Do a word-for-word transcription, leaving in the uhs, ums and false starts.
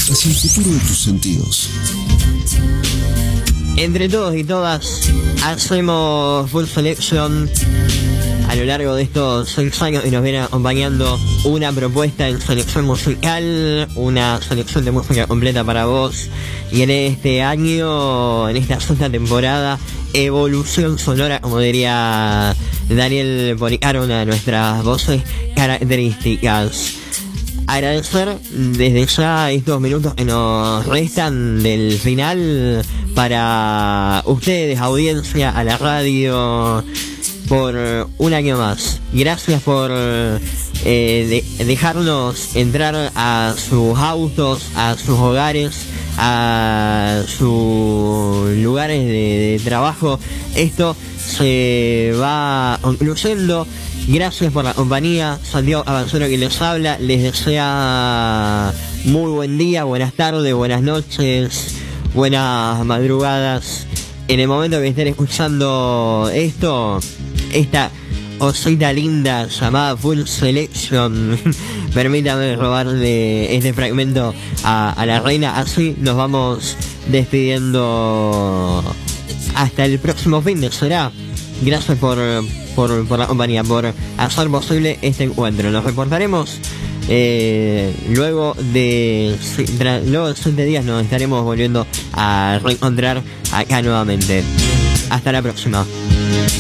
hacia el futuro de tus sentidos. Entre todos y todas hacemos Full Selection a lo largo de estos seis años y nos viene acompañando una propuesta en selección musical, una selección de música completa para vos. Y en este año, en esta sexta temporada, evolución sonora, como diría Daniel Poricaro, una de nuestras voces características. Agradecer desde ya estos minutos que nos restan del final para ustedes, audiencia, a la radio, por un año más. Gracias por eh, de, dejarnos entrar a sus autos, a sus hogares, a sus lugares de, de trabajo. Esto se va concluyendo. Gracias por la compañía. Santiago Avanzero que les habla. Les desea muy buen día, buenas tardes, buenas noches, buenas madrugadas. En el momento que estén escuchando esto, esta cosita linda llamada Full Selection, permítame robarle este fragmento a, a la reina. Así nos vamos despidiendo hasta el próximo fin de será. Gracias por, por, por la compañía, por hacer posible este encuentro. Nos reportaremos eh, luego de tra, luego de siete días. Nos estaremos volviendo a reencontrar acá nuevamente. Hasta la próxima.